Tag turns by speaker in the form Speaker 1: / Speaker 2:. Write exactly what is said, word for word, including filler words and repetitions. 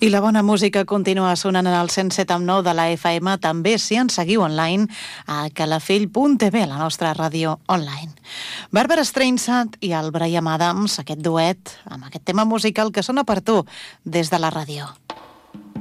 Speaker 1: I la bona música continua sonant en el cent set coma nou de la F M, també si ens seguiu online a calafell punt t v, la nostra ràdio online. Barbara Streisand i el Bryan Adams, aquest duet amb aquest tema musical que sona per tu des de la ràdio.